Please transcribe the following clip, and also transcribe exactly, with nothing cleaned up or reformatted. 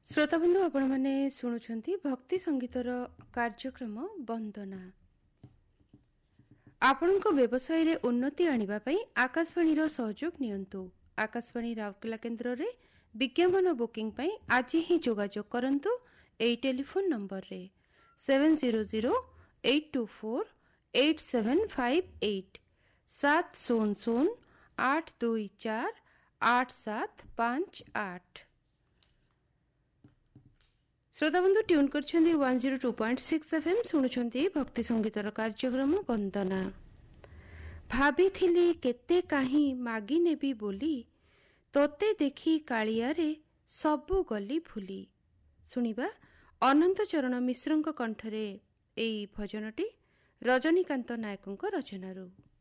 श्रोताबंधु आपण मैंने शुणुंट भक्ति संगीतर कार्यक्रम वंदना। आपण व्यवसाय रे उन्नति आनिबा आकाशवाणी सहयोग नियंतु। आकाशवाणी राउरकेला केन्द्र रे विज्ञापन बुकिंग पई आज ही जोगाजोग करंतु। एई टेलीफोन नंबर रे seven zero zero eight to four eight seven five eight सात शून्य शून्य आठ दुई चार आठ सात पाँच आठ। श्रोताबंधु tune करछन्ती one zero two point six FM शुणुछन्ती भक्ति संगीतर कार्यक्रम वंदना। भाबिथिली केते काहीं मागी नेबी बोली तोते देखी कालियारे सबु गली भूली। सुनिबा अनंत चरण मिश्रଙ୍କ कंठरे एई भजनटी रजनीकांत नायकଙ୍କ रचनारू।